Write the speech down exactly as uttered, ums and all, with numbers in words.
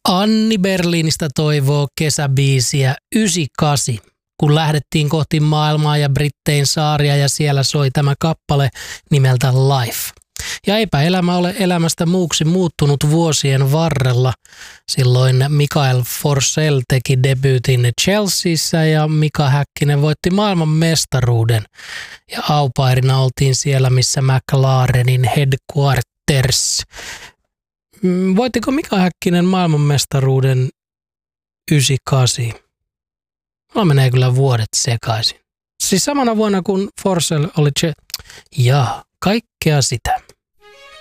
Anni Berliinistä toivoo kesäbiisiä yhdeksänkymmentäkahdeksan, kun lähdettiin kohti maailmaa ja Brittein saaria ja siellä soi tämä kappale nimeltä Life. Ja eipä elämä ole elämästä muuksi muuttunut vuosien varrella. Silloin Mikael Forsell teki debyytin Chelseassa ja Mika Häkkinen voitti maailman mestaruuden. Ja aupairina oltiin siellä, missä McLarenin headquarters. Voittiko Mika Häkkinen maailmanmestaruuden yhdeksänkymmentäkahdeksan? Mulla menee kyllä vuodet sekaisin. Siis samana vuonna kun Forsell oli... Ja kaikkea sitä.